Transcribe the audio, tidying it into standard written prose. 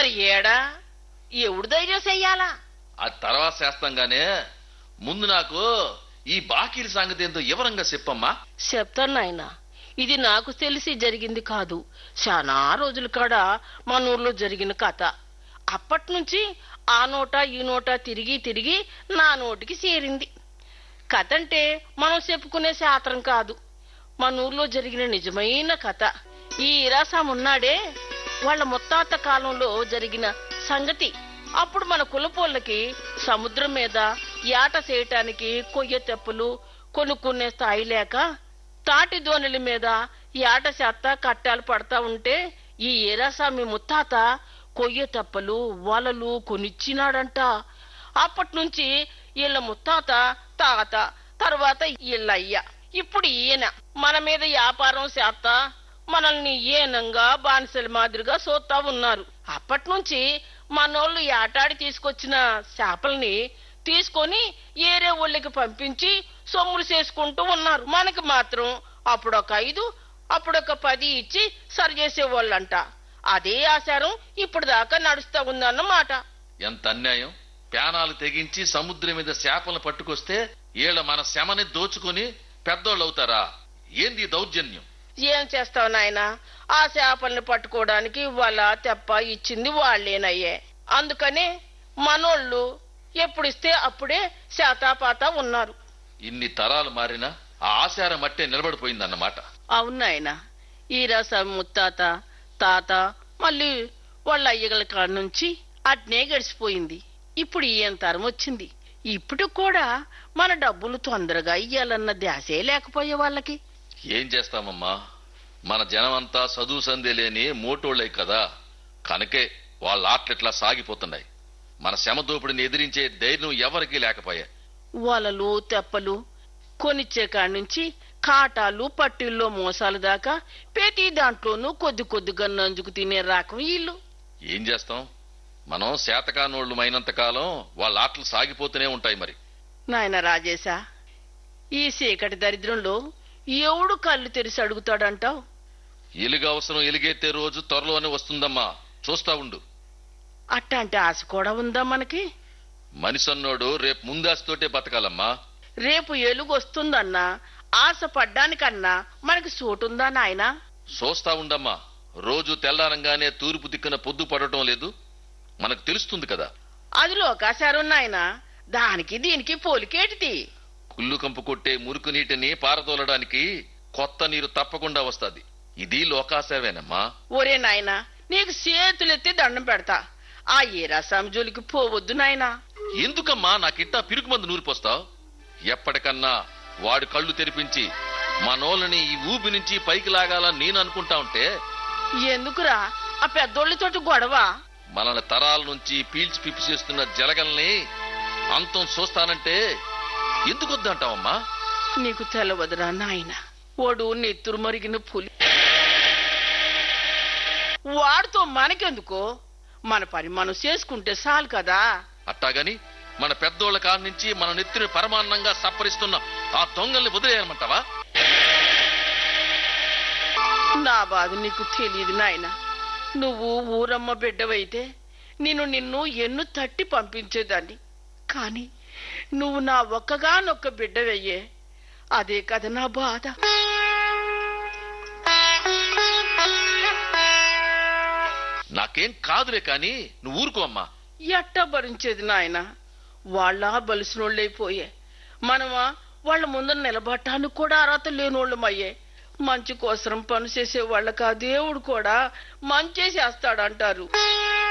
మరి ఏడా ఎవడు ధైర్యం చెయ్యాలా? అది తర్వాత చేస్తాంగానే ముందు నాకు ఈ బాకీల సంగతి ఏందో వివరంగా చెప్పమ్మా. చెప్తాను నాయనా. ఇది నాకు తెలిసి జరిగింది కాదు, చాలా రోజుల కాడ మన ఊర్లో జరిగిన కథ. అప్పట్నుంచి ఆ నోట ఈ నోట తిరిగి తిరిగి నా నోటికి చేరింది. కథ అంటే మనం చెప్పుకునే శాస్త్రం కాదు, మన ఊర్లో జరిగిన నిజమైన కథ. ఈ ఇరాసామున్నాడే, వాళ్ళ ముత్తాత కాలంలో జరిగిన సంగతి. అప్పుడు మన కులపోళ్ళకి సముద్రం మీద యాట చేయటానికి కొయ్య తెప్పలు కొనుక్కునే స్థాయి లేక తాటి దోణిల మీద యాట చేత కట్టాలు పడతా ఉంటే ఈ ఏరాసామి ముత్తాత కొయ్య తెప్పలు వలలు కొనిచ్చినాడంట. అప్పట్నుంచి వీళ్ళ ముత్తాత తాత, తర్వాత వీళ్ళయ్య, ఇప్పుడు ఈయన మన మీద వ్యాపారం చేస్తా మనల్ని ఏనంగా బానిసల మాదిరిగా చూస్తా ఉన్నారు. అప్పట్నుంచి మనోళ్ళు ఏటాడి తీసుకొచ్చిన చేపల్ని తీసుకొని ఏరే ఊళ్ళకి పంపించి సొమ్ములు చేసుకుంటూ ఉన్నారు. మనకి మాత్రం అప్పుడొక 5 అప్పుడొక 10 ఇచ్చి సరి చేసేవాళ్ళంట. అదే ఆచారం ఇప్పటిదాకా నడుస్తా ఉందన్నమాట. ఎంత అన్యాయం! ప్యానాలు తెగించి సముద్రం మీద చేపలను పట్టుకొస్తే వీళ్ళ మన శమని దోచుకుని పెద్దోళ్ళు అవుతారా? ఏంది దౌర్జన్యం? ఏం చేస్తావు నాయనా, ఆ చేపల్ని పట్టుకోవడానికి వాళ్ళ తెప్ప ఇచ్చింది వాళ్లేనయ్యే. అందుకనే మనోళ్ళు ఎప్పుడిస్తే అప్పుడే శాతాపాత ఉన్నారు. ఇన్ని తరాలు మారినా ఆ ఆచారం అట్టే నిలబడిపోయిందన్నమాట. అవును నాయనా, ఈ రసం ముత్తాత తాత మళ్ళీ వాళ్ళ అయ్యగల కాడ నుంచి అట్నే గడిచిపోయింది. ఇప్పుడు ఈయన తరం వచ్చింది. ఇప్పుడు కూడా మన డబ్బులు తొందరగా ఇయ్యాలన్న ధ్యాసే లేకపోయే వాళ్ళకి. ఏం చేస్తామమ్మా, మన జనమంతా చదువు సందే లేని మోటోళ్లే కదా, కనుకే వాళ్ళ ఆటలిట్లా సాగిపోతున్నాయి. మన శ్రమ దోపిడిని ఎదిరించే ధైర్యం ఎవరికీ లేకపోయా. వలలు తెప్పలు కొనిచ్చే కాడి నుంచి కాటాలు పట్టిల్లో మోసాలు దాకా ప్రతి దాంట్లోనూ కొద్ది కొద్దిగా నంజుకు తినే రకం ఇల్లు. ఏం చేస్తాం, మనం శాతకానోళ్లు అయినంత కాలం వాళ్ళ ఆటలు సాగిపోతూనే ఉంటాయి. మరి నాయన రాజేశా, ఈ చీకటి దరిద్రంలో ఎవడు కళ్ళు తెరిచి అడుగుతాడంటావు? ఎలుగు అవసరం ఎలుగెత్తే రోజు త్వరలోనే వస్తుందమ్మా, చూస్తా ఉండు. అట్టాంటి ఆశ కూడా ఉందా మనకి? మనిషన్నోడు రేపు ముందాశతోటే బతకాలమ్మా. రేపు ఎలుగు వస్తుందన్నా ఆశ పడ్డానికన్నా మనకి చోటుందా నాయనా? చూస్తా ఉండమ్మా, రోజు తెల్లారంగానే తూర్పు దిక్కున పొద్దు పడటం లేదు, మనకు తెలుస్తుంది కదా. అది లోకాచారం నాయనా, దానికి దీనికి పోలికేటిది? కుళ్ళు కంపు కొట్టే మురికి నీటిని పారదోలడానికి కొత్త నీరు తప్పకుండా వస్తాది. ఇది లోకాచారమేనమ్మా. ఒరే నాయనా, నీకు చేతులెత్తి దండం పెడతా, ఆ ఏరాసామి జోలికి పోవద్దు నాయనా. ఎందుకమ్మా నాకిట్టా పిరుకు మందు నూరిపోస్తావు? ఎప్పటికన్నా వాడు కళ్ళు తెరిపించి మనోళ్ళని ఈ ఊపి నుంచి పైకి లాగాలని నేను అనుకుంటా ఉంటే ఎందుకురా ఆ పెద్దోళ్ళతోటి గొడవ? మనల్ని తరాల నుంచి పీల్చి పిప్పి చేస్తున్న జలగల్ని అంతం చూస్తానంటే ఎందుకు వద్దంటావమ్మా? నీకు తెలవదురా నాయన, వాడు నెత్తురు మరిగిన పులి. వాడితో మనకెందుకో, మన పని మనం చేసుకుంటే చాలు కదా. అట్టాగాని మన పెద్దోళ్ల కాడ నుంచి మన నెత్తిని పరమాన్నంగా సప్పరిస్తున్న ఆ దొంగల్ని వదిలేయమంటావా? నా బాధ నీకు తెలియదు నాయన. నువ్వు ఊరమ్మ బిడ్డవైతే నిన్ను ఎన్ను తట్టి పంపించేదాన్ని. కాని నువ్వు నా ఒక్కగానొక్క బిడ్డవయ్యే, అదే కదా నా బాధ. నాకేం కాదులే కాని నువ్వు ఊరుకో అమ్మా. ఎట్టా భరించేది నాయన? వాళ్ళ బలిసినోళ్ళైపోయే, మనమా వాళ్ళ ముందర నిలబడటానికి కూడా అర్హత లేనోళ్ళమయ్యే. మంచి కోసం పని చేసే వాళ్ళకి ఆ దేవుడు కూడా మంచి చేస్తాడంటారు.